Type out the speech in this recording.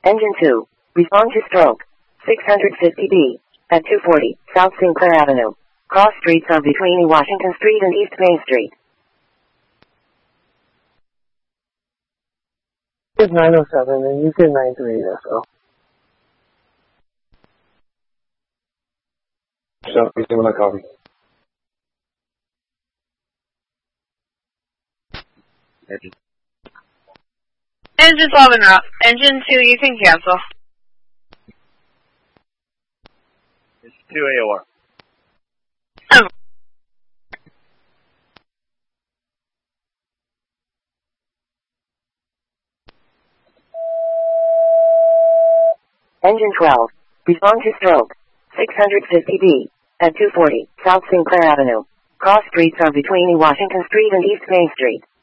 Engine 2. Respond to stroke. 650B. At 240 South Sinclair Avenue. Cross streets are between E. Washington Street and East Main Street. It's 907 and you said 93, so. So, you see when I copy. Engine 12 and route. Engine 2, you can cancel. It's 2 AOR. Engine 12. Respond to stroke. 650B. At 240 South Sinclair Avenue. Cross streets are between E. Washington Street and East Main Street.